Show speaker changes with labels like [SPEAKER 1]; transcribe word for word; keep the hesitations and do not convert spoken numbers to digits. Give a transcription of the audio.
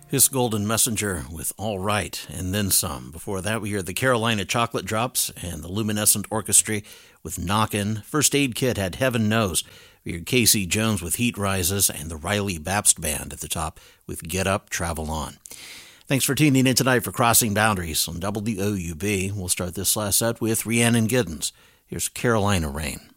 [SPEAKER 1] His Golden Messenger with All Right and Then Some. Before that, we heard the Carolina Chocolate Drops and the Luminescent Orchestra with Knockin'. First Aid Kit had Heaven Knows. We heard Casey Jones with Heat Rises and the Riley Babst Band at the top with Get Up, Travel On. Thanks for tuning in tonight for Crossing Boundaries on W O U B. We'll start this last set with Rhiannon Giddens. Here's Carolina Rain.